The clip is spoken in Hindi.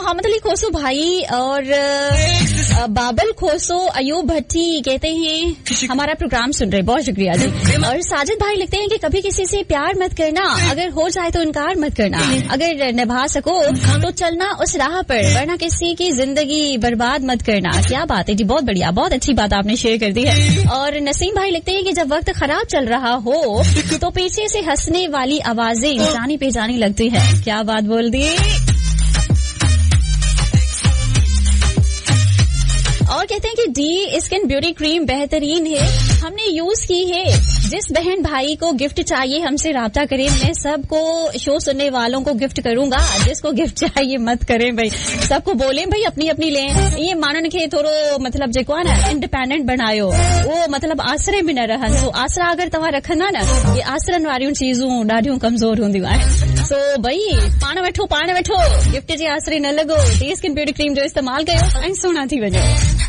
मोहम्मद अली खोसो भाई और बाबल खोसो अयूब भट्टी कहते हैं हमारा प्रोग्राम सुन रहे, बहुत शुक्रिया जी। और साजिद भाई लिखते हैं कि कभी किसी से प्यार मत करना, अगर हो जाए तो इनकार मत करना, अगर निभा सको तो चलना उस राह पर, वरना किसी की जिंदगी बर्बाद मत करना। क्या बात है जी, बहुत बढ़िया, बहुत अच्छी बात आपने शेयर कर दी है। और नसीम भाई लिखते हैं कि जब वक्त खराब चल रहा हो तो पीछे से हंसने वाली आवाजें जानी पहचानी लगती है। क्या बात बोल दी। और कहते हैं कि डी स्किन ब्यूटी क्रीम बेहतरीन है, हमने यूज की है। जिस बहन भाई को गिफ्ट चाहिए हमसे राब्ता करें, मैं सबको शो सुनने वालों को गिफ्ट करूंगा, जिसको गिफ्ट चाहिए मत करें भाई, सबको बोलें भाई अपनी अपनी लें। ये मानन के थोड़ो मतलब जेको है ना इंडिपेंडेंट बनायो, वो मतलब आसरे में न रहन। तो आसरा अगर तव्हां रखंदा न, ये आसरन वारियूं चीजूं ॾाढियूं कमज़ोर हूंदियूं आहिनि। सो भाई पाण वठो गिफ्ट जे आसरे न लॻो, डी स्किन ब्यूटी क्रीम जो इस्तेमाल कयो ऐं सुहिणा थी वञो।